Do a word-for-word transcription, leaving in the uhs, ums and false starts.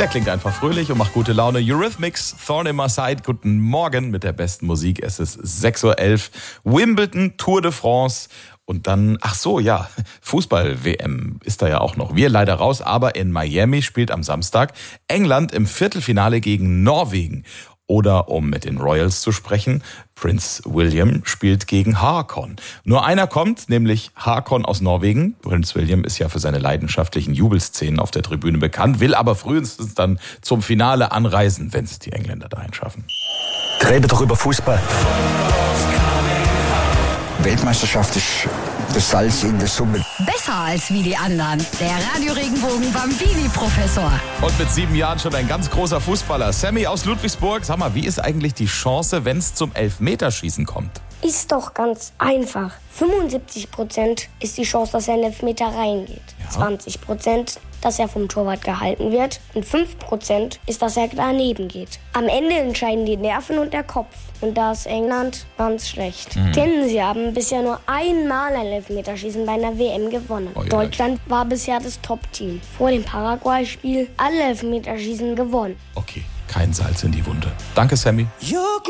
Der klingt einfach fröhlich und macht gute Laune. Eurythmics, Thorn in My Side. Guten Morgen mit der besten Musik. Es ist sechs Uhr elf. Wimbledon, Tour de France. Und dann, ach so, ja, Fußball-W M ist da ja auch noch. Wir leider raus, aber in Miami spielt am Samstag England im Viertelfinale gegen Norwegen. Oder, um mit den Royals zu sprechen, Prince William spielt gegen Haakon. Nur einer kommt, nämlich Haakon aus Norwegen. Prince William ist ja für seine leidenschaftlichen Jubelszenen auf der Tribüne bekannt, will aber frühestens dann zum Finale anreisen, wenn es die Engländer dahin schaffen. Rede doch über Fußball. Weltmeisterschaft ist das Salz in der Suppe. Besser als wie die anderen. Der Radio-Regenbogen Bambini-Professor. Und mit sieben Jahren schon ein ganz großer Fußballer. Sammy aus Ludwigsburg. Sag mal, wie ist eigentlich die Chance, wenn es zum Elfmeterschießen kommt? Ist doch ganz einfach. fünfundsiebzig Prozent ist die Chance, dass er in den Elfmeter reingeht. Ja. zwanzig Prozent, dass er vom Torwart gehalten wird. Und fünf Prozent ist, dass er daneben geht. Am Ende entscheiden die Nerven und der Kopf. Und da ist England ganz schlecht. Mhm. Denn sie haben bisher nur einmal ein Elfmeterschießen bei einer W M gewonnen. Oh ja. Deutschland war bisher das Top-Team. Vor dem Paraguay-Spiel alle Elfmeterschießen gewonnen. Okay, kein Salz in die Wunde. Danke, Sammy.